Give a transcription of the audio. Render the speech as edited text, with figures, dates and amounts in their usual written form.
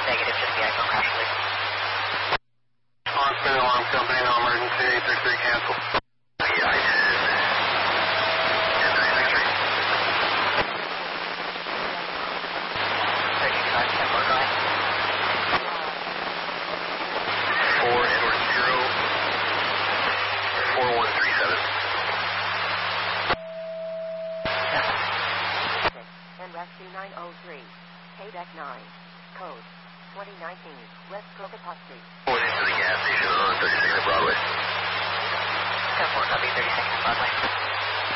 Negative, just the iPhone crash release. On clear alarm company, no emergency, 833 cancel. Yeah, I did. 13.5, 10 more, go ahead. 4 Edward 0, 4137. Rescue 903, Quebec 9, code 2019, West Cocopah Street. Going into the gas station on 32nd Broadway. 10-4, copy, 32nd Broadway.